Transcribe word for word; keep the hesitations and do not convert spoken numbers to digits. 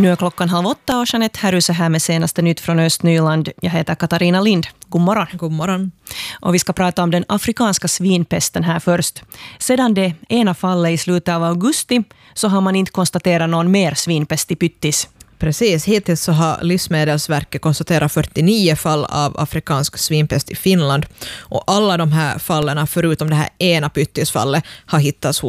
Nu är klockan halv åtta och Jeanette Häruse här med senaste nytt från Östnyland. Jag heter Katarina Lind. God morgon. God morgon. Och vi ska prata om den afrikanska svinpesten här först. Sedan det ena fallet i slutet av augusti så har man inte konstaterat någon mer svinpest i Pyttis. Precis, hittills så har Livsmedelsverket konstaterat fyrtionio fall av afrikansk svinpest i Finland. Och alla de här fallen, förutom det här ena pyttisfallet, har hittats hos